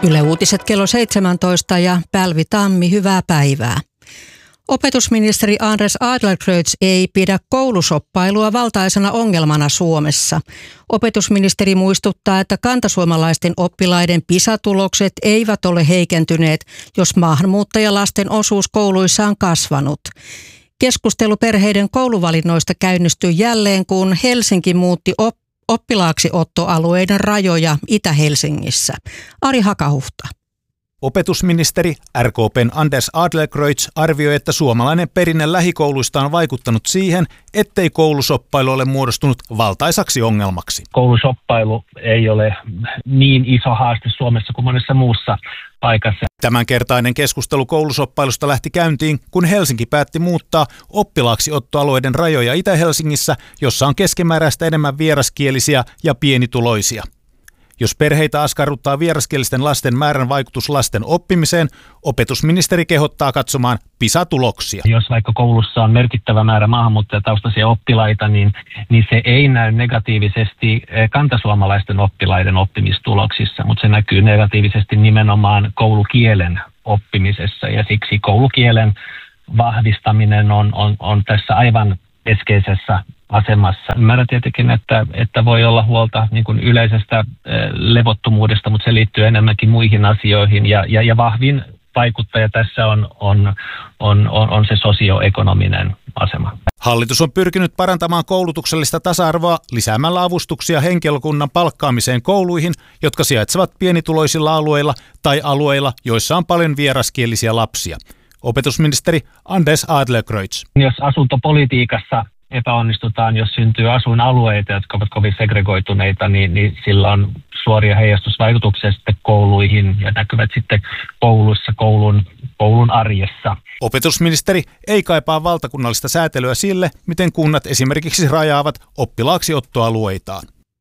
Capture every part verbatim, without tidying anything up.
Yle Uutiset kello seitsemäntoista ja Pälvi Tammi, hyvää päivää. Opetusministeri Anders Adlercreutz ei pidä koulusoppailua valtaisena ongelmana Suomessa. Opetusministeri muistuttaa, että kantasuomalaisten oppilaiden PISA-tulokset eivät ole heikentyneet, jos maahanmuuttajalasten osuus kouluissa on kasvanut. Keskustelu perheiden kouluvalinnoista käynnistyi jälleen, kun Helsinki muutti op- oppilaaksi ottoalueiden rajoja Itä-Helsingissä. Ari Hakahuhta. Opetusministeri R K P:n Anders Adlercreutz arvioi, että suomalainen perinne lähikouluista on vaikuttanut siihen, ettei koulusoppailu ole muodostunut valtaisaksi ongelmaksi. Koulusoppailu ei ole niin iso haaste Suomessa kuin monessa muussa paikassa. Tämänkertainen keskustelu koulusoppailusta lähti käyntiin, kun Helsinki päätti muuttaa oppilaaksi ottoalueiden rajoja Itä-Helsingissä, jossa on keskimääräistä enemmän vieraskielisiä ja pienituloisia. Jos perheitä askarruttaa vieraskielisten lasten määrän vaikutus lasten oppimiseen, opetusministeri kehottaa katsomaan PISA-tuloksia. Jos vaikka koulussa on merkittävä määrä maahanmuuttajataustaisia oppilaita, niin, niin se ei näy negatiivisesti kantasuomalaisten oppilaiden oppimistuloksissa, mutta se näkyy negatiivisesti nimenomaan koulukielen oppimisessa, ja siksi koulukielen vahvistaminen on, on, on tässä aivan keskeisessä asemassa. Ymmärrän tietenkin, että, että voi olla huolta niin kuin yleisestä levottomuudesta, mutta se liittyy enemmänkin muihin asioihin, ja, ja, ja vahvin vaikuttaja tässä on, on, on, on, on se sosioekonominen asema. Hallitus on pyrkinyt parantamaan koulutuksellista tasa-arvoa lisäämällä avustuksia henkilökunnan palkkaamiseen kouluihin, jotka sijaitsevat pienituloisilla alueilla tai alueilla, joissa on paljon vieraskielisiä lapsia. Opetusministeri Anders Adlercreutz. Jos asuntopolitiikassa epäonnistutaan, jos syntyy asuinalueita, jotka ovat kovin segregoituneita, niin, niin sillä on suoria heijastusvaikutuksia sitten kouluihin ja näkyvät sitten kouluissa, koulun, koulun arjessa. Opetusministeri ei kaipaa valtakunnallista säätelyä sille, miten kunnat esimerkiksi rajaavat oppilaaksiottoalueitaan.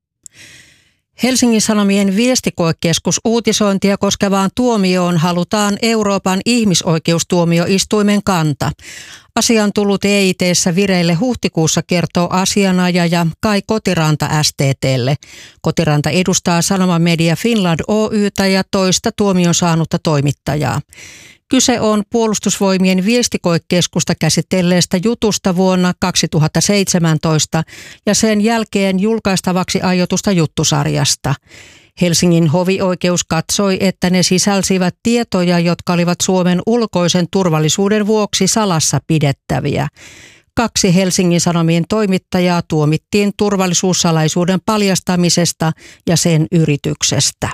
Helsingin Sanomien viestikoekeskus uutisointia koskevaan tuomioon halutaan Euroopan ihmisoikeustuomioistuimen kanta. Asia on tullut E I T:ssä vireille huhtikuussa, kertoo asianajaja Kai Kotiranta S T T:lle. Kotiranta edustaa Sanomamedia Finland Oy:tä ja toista tuomion saanutta toimittajaa. Kyse on Puolustusvoimien viestikoekeskusta käsitelleestä jutusta vuonna kaksituhattaseitsemäntoista ja sen jälkeen julkaistavaksi aiotusta juttusarjasta. Helsingin hovioikeus katsoi, että ne sisälsivät tietoja, jotka olivat Suomen ulkoisen turvallisuuden vuoksi salassa pidettäviä. Kaksi Helsingin Sanomien toimittajaa tuomittiin turvallisuussalaisuuden paljastamisesta ja sen yrityksestä.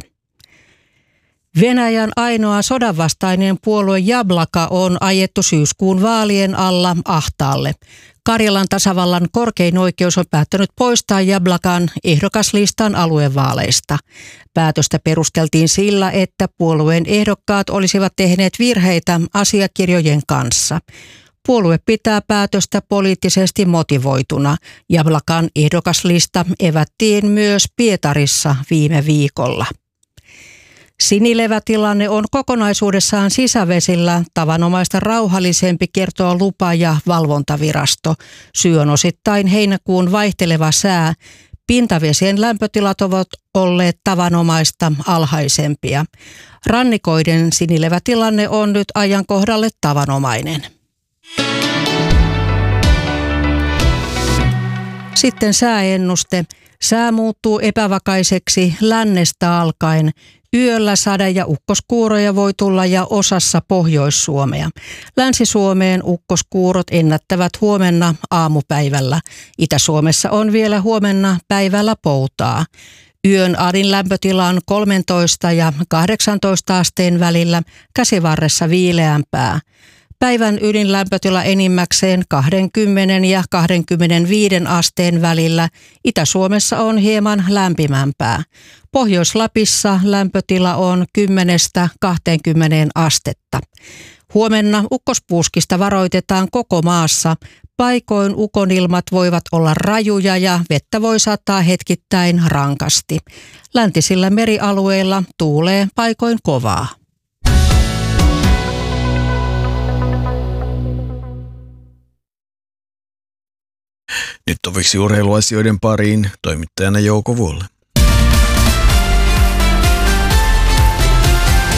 Venäjän ainoa sodanvastainen puolue Jablaka on ajettu syyskuun vaalien alla ahtaalle. Karjalan tasavallan korkein oikeus on päättänyt poistaa Jablakan ehdokaslistan aluevaaleista. Päätöstä perusteltiin sillä, että puolueen ehdokkaat olisivat tehneet virheitä asiakirjojen kanssa. Puolue pitää päätöstä poliittisesti motivoituna. Jablakan ehdokaslista evättiin myös Pietarissa viime viikolla. Sinilevätilanne on kokonaisuudessaan sisävesillä tavanomaista rauhallisempi, kertoo lupa- ja valvontavirasto. Syy on osittain heinäkuun vaihteleva sää. Pintavesien lämpötilat ovat olleet tavanomaista alhaisempia. Rannikoiden sinilevätilanne on nyt ajankohdalle tavanomainen. Sitten sääennuste. Sää muuttuu epävakaiseksi lännestä alkaen. Yöllä sade- ja ukkoskuuroja voi tulla ja osassa Pohjois-Suomea. Länsi-Suomeen ukkoskuurot ennättävät huomenna aamupäivällä. Itä-Suomessa on vielä huomenna päivällä poutaa. Yön adin lämpötila on kolmetoista ja kahdeksantoista asteen välillä, käsivarressa viileämpää. Päivän ydinlämpötila enimmäkseen kaksikymmentä ja kaksikymmentäviisi asteen välillä. Itä-Suomessa on hieman lämpimämpää. Pohjois-Lapissa lämpötila on kymmenestä kahteenkymmeneen astetta. Huomenna ukkospuuskista varoitetaan koko maassa. Paikoin ukonilmat voivat olla rajuja ja vettä voi sataa hetkittäin rankasti. Läntisillä merialueilla tuulee paikoin kovaa. Nyt oviksi urheiluasioiden pariin toimittajana Jouko Vuolle.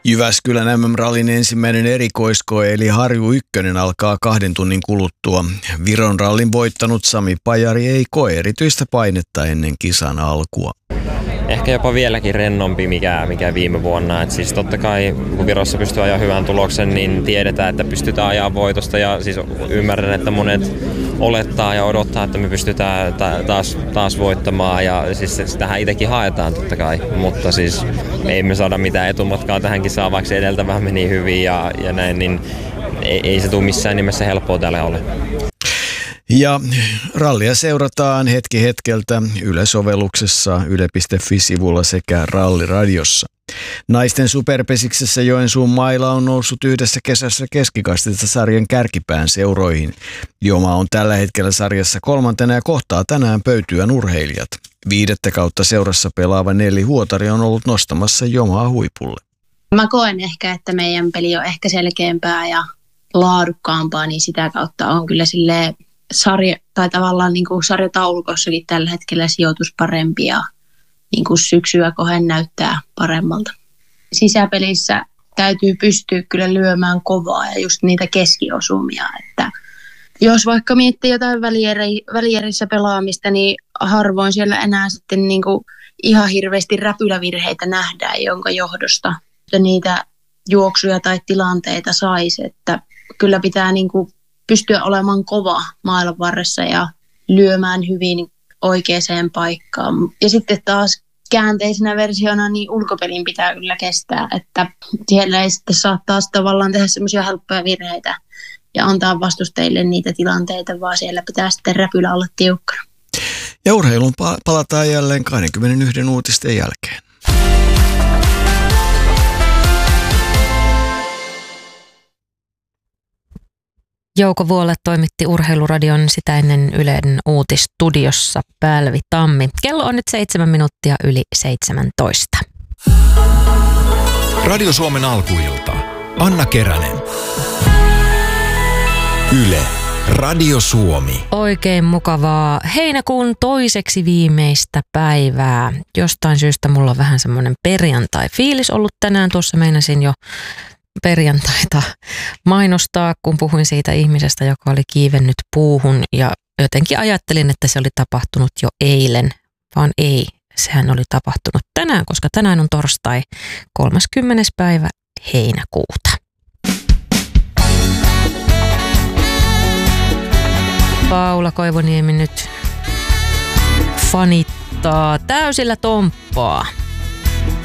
Jyväskylän M M-rallin ensimmäinen erikoiskoe eli Harju ykkönen alkaa kahden tunnin kuluttua. Viron rallin voittanut Sami Pajari ei koe erityistä painetta ennen kisan alkua. Ehkä jopa vieläkin rennompi mikä, mikä viime vuonna. Et siis totta kai kun Virossa pystyy ajaa hyvän tuloksen, niin tiedetään, että pystytään ajaa voitosta. Ja siis ymmärrän, että monet olettaa ja odottaa, että me pystytään ta- taas, taas voittamaan. Ja siis sitähän itsekin haetaan totta kai. Mutta siis ei me saada mitään etumatkaa tähänkin saa, vaikka se edeltävä meni hyvin ja, ja näin. Niin ei, ei se tule missään nimessä helppoa täällä ole. Ja rallia seurataan hetki hetkeltä Yle-sovelluksessa yle piste fi-sivulla sekä Ralliradiossa. Naisten superpesiksessä Joensuun maila on noussut yhdessä kesässä keskikastista sarjan kärkipään seuroihin. Joma on tällä hetkellä sarjassa kolmantena ja kohtaa tänään pöytyän urheilijat. Viidettä kautta seurassa pelaava Nelli Huotari on ollut nostamassa Jomaa huipulle. Mä koen ehkä, että meidän peli on ehkä selkeämpää ja laadukkaampaa, niin sitä kautta on kyllä silleen sarja, tai tavallaan niin kuin sarjataulukossakin tällä hetkellä sijoitus parempi ja niin kuin syksyä kohden näyttää paremmalta. Sisäpelissä täytyy pystyä kyllä lyömään kovaa ja just niitä keskiosumia, että jos vaikka miettii jotain välieri, välierissä pelaamista, niin harvoin siellä enää sitten niin kuin ihan hirveästi räpylävirheitä nähdään, jonka johdosta niitä juoksuja tai tilanteita saisi, että kyllä pitää niin kuin pystyä olemaan kova mailan varressa ja lyömään hyvin oikeaan paikkaan. Ja sitten taas käänteisenä versiona niin ulkopelin pitää kyllä kestää, että siellä ei sitten saa taas tavallaan tehdä semmoisia helppoja virheitä ja antaa vastustajille niitä tilanteita, vaan siellä pitää sitten räpylä olla tiukkana. Ja urheilun palataan jälleen kaksikymmentäyksi uutisten jälkeen. Jouko Vuolle toimitti Urheiluradion sitä ennen Ylen uutistudiossa Pälvi Tammi. Kello on nyt seitsemän minuuttia yli seitsemäntoista. Radio Suomen alkuilta. Anna Keränen. Yle. Radio Suomi. Oikein mukavaa heinäkuun toiseksi viimeistä päivää. Jostain syystä mulla on vähän semmoinen perjantai-fiilis ollut tänään. Tuossa meinasin jo perjantaita mainostaa, kun puhuin siitä ihmisestä, joka oli kiivennyt puuhun ja jotenkin ajattelin, että se oli tapahtunut jo eilen, vaan ei, sehän oli tapahtunut tänään, koska tänään on torstai kolmaskymmenes päivä heinäkuuta. Paula Koivuniemi nyt fanittaa täysillä tomppaa.